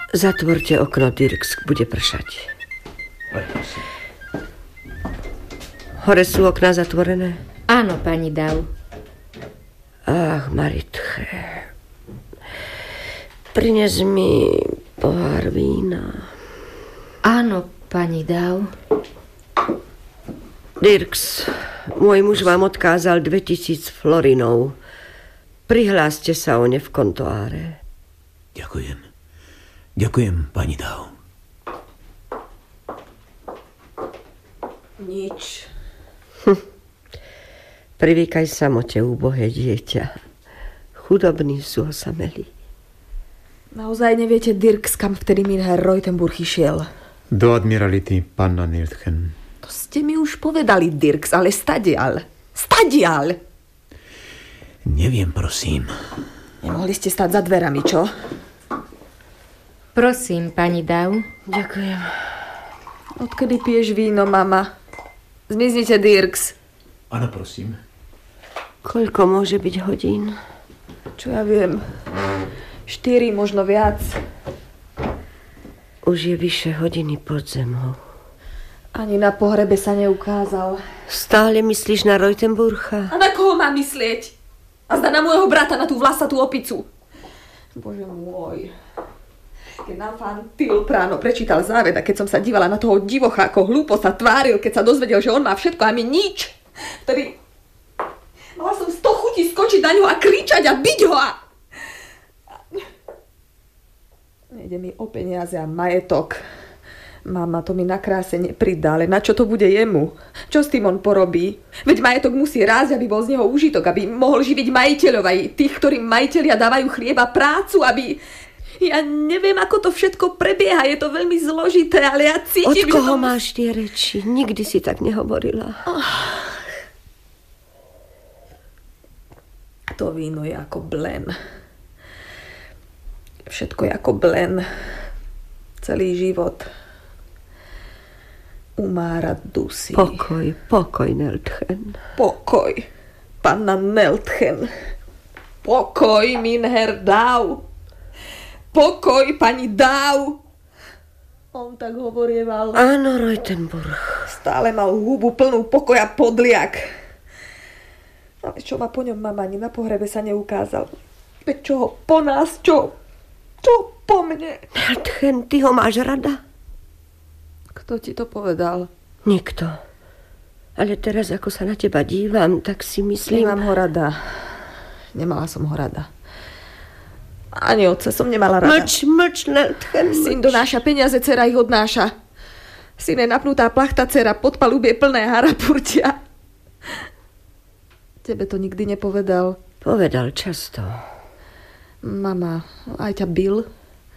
Zatvorte okno, Dirks, bude pršať. Hore sú okná zatvorené? Áno, pani Dau. Ach, Maritche. Prines mi pohár vína. Áno, pani Dau. Dirks, môj muž vám odkázal 2000 florinov. Prihláste sa o ne v kontoáre. Ďakujem. Ďakujem, pani Dau. Nič. Privykaj samote, úbohé dieťa. Chudobní sú osamelí. Naozaj neviete, Dirks, kam vtedy Minher Reutenburg išiel? Do admirality, panna Niltchen. To ste mi už povedali, Dirks, ale stadiaľ. Stadiaľ! Neviem, prosím. Nemohli ste stať za dverami, čo? Prosím, pani Dau. Ďakujem. Odkedy piješ víno, mama? Zmiznite, Dirks. Áno, prosím. Koľko môže byť hodín? Čo ja viem? 4, možno viac. Už je vyše hodiny pod zemou. Ani na pohrebe sa neukázal. Stále myslíš na Reutenburcha? A na koho mám myslieť? A zda na môjho brata, na tú vlasatú opicu. Bože môj. Keď nám pán Tilprano prečítal záved a keď som sa dívala na toho divocha, ako hlúpo sa tváril, keď sa dozvedel, že on má všetko a my nič. Vtedy mala som 100 chutí skočiť na ňo a kričať a byť ho a... Nejde mi o peniaze a majetok. Mama to mi na kráse nepridá, ale na čo to bude jemu? Čo s tým on porobí? Veď majetok musí rásť, aby bol z neho úžitok, aby mohol živiť majiteľov aj tých, ktorým majiteľia dávajú chlieba, prácu, aby... Ja neviem, ako to všetko prebieha, je to veľmi zložité, ale ja cítim... Od koho máš tie reči? Nikdy si tak nehovorila. To víno je ako blen. Všetko je ako blen. Celý život umára dusí. Pokoj, Niltchen. Pokoj, panna Niltchen. Pokoj, Minher Dau. Pokoj, pani Dau. On tak hovorieval. Áno, Reutenburg. Stále mal hubu plnú pokoja podliak. Ale čo ma po ňom mama ani na pohrebe sa neukázal. Veď čo ho po nás, čo po mne? Niltchen, ty ho máš rada? Kto ti to povedal? Nikto. Ale teraz, ako sa na teba dívam, tak si myslím... Nemám ho rada. Nemala som ho rada. Ani otca som nemala rada. Mlč, Niltchen, mlč. Syn donáša peniaze, dcera ich odnáša. Syn je napnutá plachta, dcera podpalubie plné harapurtia. Tebe to nikdy nepovedal? Povedal často. Mama, aj ťa bil?